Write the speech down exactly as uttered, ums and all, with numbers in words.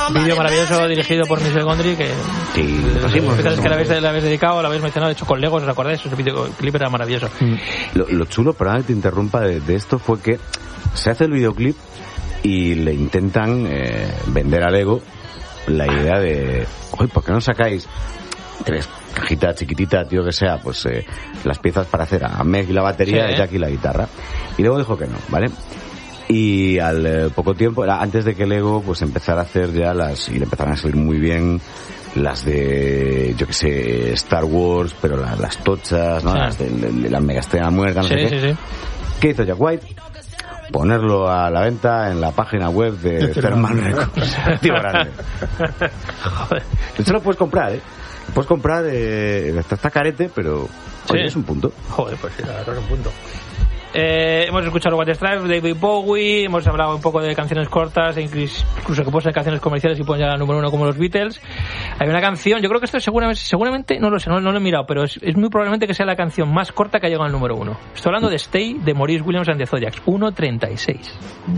Vídeo maravilloso dirigido por Michel Gondry, que sí, es que la habéis, la habéis dedicado, la habéis mencionado, de hecho con Legos, ¿os acordáis? Ese videoclip era maravilloso. Mm. Lo, lo chulo, perdón que te interrumpa, de, de esto fue que se hace el videoclip y le intentan eh, vender a Lego la idea de, oye, ¿por qué no sacáis tres cajitas chiquititas, tío, que sea, pues eh, las piezas para hacer a Meg y la batería, sí, y Jack y la guitarra? Y luego dijo que no, ¿vale? Y al eh, poco tiempo, era antes de que Lego pues empezara a hacer ya las, y le empezaron a salir muy bien las de, yo que sé, Star Wars, pero la, las tochas, ¿no? Sí. Las de, de, de la mega estrella muerta, no sí, sé sí, qué. Sí. ¿Qué hizo Jack White? Ponerlo a la venta en la página web de Thermal Records. Tío grande. Joder. De hecho lo puedes comprar, ¿eh? Lo puedes comprar, eh, está, está carete, pero sí. Oye, es un punto. Joder, pues sí, la verdad es un punto. Eh, hemos escuchado White Stripes, David Bowie, hemos hablado un poco de canciones cortas, incluso, incluso que pueden ser canciones comerciales y pueden llegar al número uno como los Beatles. Hay una canción, yo creo que esto seguramente, seguramente no lo sé, no, no lo he mirado, pero es, es muy probablemente que sea la canción más corta que ha llegado al número uno. Estoy hablando de Stay, de Maurice Williams and the Zodiacs, uno treinta y seis.